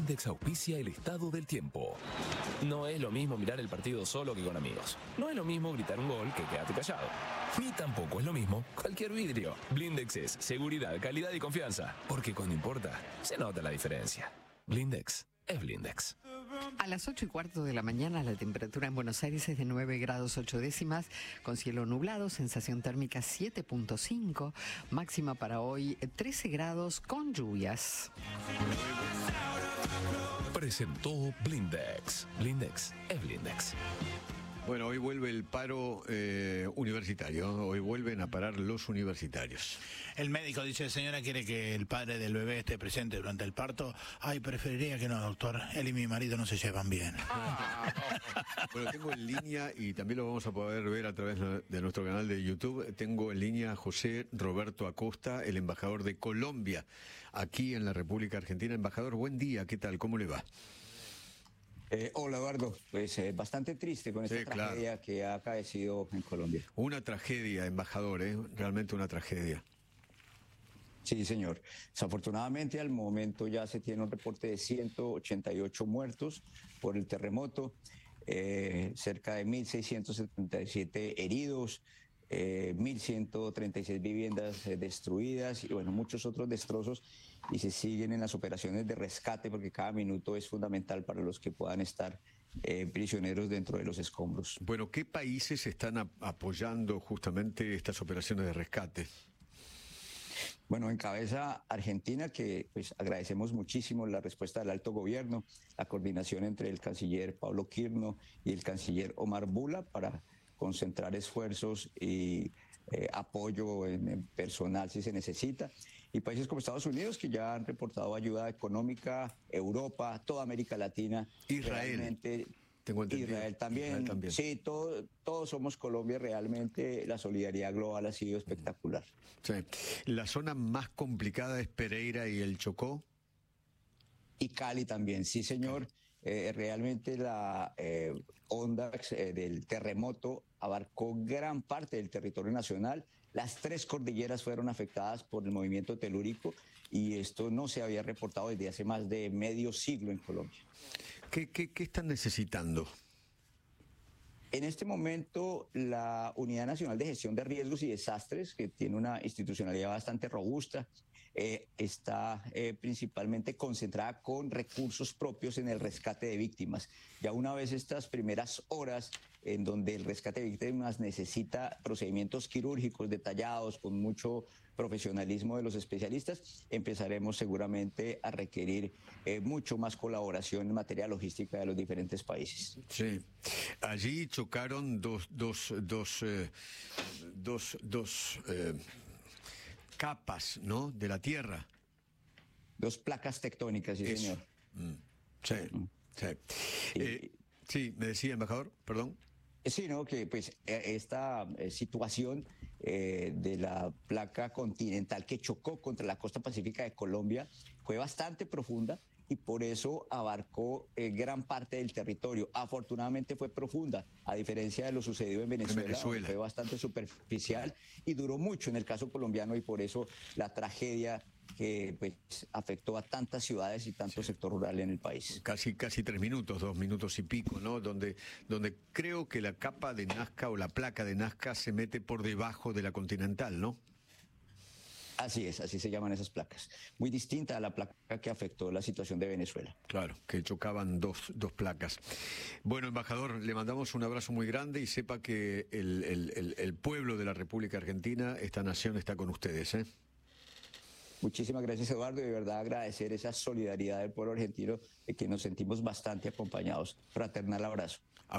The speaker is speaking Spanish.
Blindex auspicia el estado del tiempo. No es lo mismo mirar el partido solo que con amigos. No es lo mismo gritar un gol que quedarte callado. Ni tampoco es lo mismo cualquier vidrio. Blindex es seguridad, calidad y confianza. Porque cuando importa, se nota la diferencia. Blindex es Blindex. A las 8:15 de la mañana la temperatura en Buenos Aires es de 9 grados 8 décimas, con cielo nublado, sensación térmica 7.5, máxima para hoy 13 grados con lluvias. Presentó Blindex. Blindex es Blindex. Bueno, hoy vuelve el paro universitario. Hoy vuelven a parar los universitarios. El médico dice, señora, ¿quiere que el padre del bebé esté presente durante el parto? Ay, preferiría que no, doctor. Él y mi marido no se llevan bien. Bueno, tengo en línea, y también lo vamos a poder ver a través de nuestro canal de YouTube, tengo en línea a José Roberto Acosta, el embajador de Colombia, aquí en la República Argentina. Embajador, buen día, ¿qué tal? ¿Cómo le va? Hola Eduardo, pues bastante triste con esta tragedia que ha acaecido en Colombia. Una tragedia, embajador, realmente una tragedia. Sí, señor. Desafortunadamente al momento ya se tiene un reporte de 188 muertos por el terremoto, cerca de 1.677 heridos, 1.136 viviendas destruidas y bueno, muchos otros destrozos, y se siguen en las operaciones de rescate porque cada minuto es fundamental para los que puedan estar prisioneros dentro de los escombros. Bueno, ¿qué países están apoyando justamente estas operaciones de rescate? Bueno, encabeza Argentina, que pues agradecemos muchísimo la respuesta del alto gobierno, la coordinación entre el canciller Pablo Quirno y el canciller Omar Bula para concentrar esfuerzos y apoyo en personal si se necesita. Y países como Estados Unidos, que ya han reportado ayuda económica, Europa, toda América Latina. Israel. Tengo entendido. Israel también. Sí, todos somos Colombia. Realmente la solidaridad global ha sido espectacular. Sí. ¿La zona más complicada es Pereira y el Chocó? Y Cali también, sí señor. Realmente la onda del terremoto abarcó gran parte del territorio nacional. Las 3 cordilleras fueron afectadas por el movimiento telúrico y esto no se había reportado desde hace más de medio siglo en Colombia. ¿Qué están necesitando? En este momento, la Unidad Nacional de Gestión de Riesgos y Desastres, que tiene una institucionalidad bastante robusta, está principalmente concentrada con recursos propios en el rescate de víctimas. Ya una vez estas primeras horas en donde el rescate de víctimas necesita procedimientos quirúrgicos detallados, con mucho profesionalismo de los especialistas, empezaremos seguramente a requerir mucho más colaboración en materia logística de los diferentes países. Sí, allí chocaron dos capas, ¿no?, de la Tierra. 2 placas tectónicas, sí, señor. Sí, sí. Sí, me decía, embajador, perdón. Sí, no, que pues esta situación de la placa continental que chocó contra la costa pacífica de Colombia fue bastante profunda y por eso abarcó gran parte del territorio. Afortunadamente fue profunda, a diferencia de lo sucedido en Venezuela. Fue bastante superficial y duró mucho en el caso colombiano, y por eso la tragedia que pues afectó a tantas ciudades y tanto sector rural en el país. Casi 3 minutos, 2 minutos y pico, ¿no? Donde creo que la capa de Nazca o la placa de Nazca se mete por debajo de la continental, ¿no? Así es, así se llaman esas placas. Muy distinta a la placa que afectó la situación de Venezuela. Claro, que chocaban dos placas. Bueno, embajador, le mandamos un abrazo muy grande y sepa que el pueblo de la República Argentina, esta nación, está con ustedes, ¿eh? Muchísimas gracias, Eduardo, y de verdad agradecer esa solidaridad del pueblo argentino, de que nos sentimos bastante acompañados. Fraternal abrazo.